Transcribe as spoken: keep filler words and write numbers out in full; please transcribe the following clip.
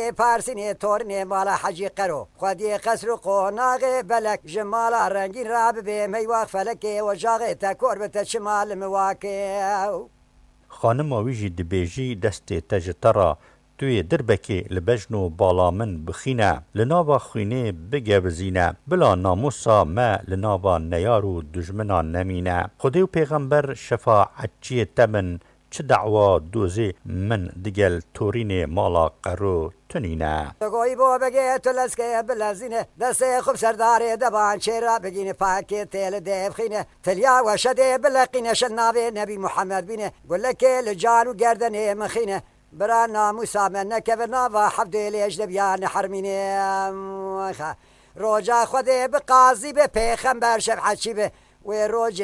خودی پارسینی تورنی مالا حجی قرو خودی قصر قوناغ بلک جمالا رنگین راب به میواق فلکی و جاغ تکور بتا شمال مواکیو خانم آویجی دبیجی دست تجترا توی دربکی لبجنو بالا من بخینه لناوا خوینه بگه بزینه بلا ناموسا ما لناوا نیارو دجمنا نمینه خودی و پیغمبر شفاعتچی تمن چه دعوا دوزی من دیگل تورین مالا قرو تنینه گوی بو بگه تو لسکه بلزینه دسته خوب سرداره دبان چرا بگینه پاکی تیل دیب خینه تلیا و شده بلقینه شنابه نبی محمد بینه گلکه لجان و گردنه مخینه برا ناموسا من نکه ناوا حفده لیج دبیان حرمینه روجا خوده بقاضی به پیغمبر شب حچی به و روج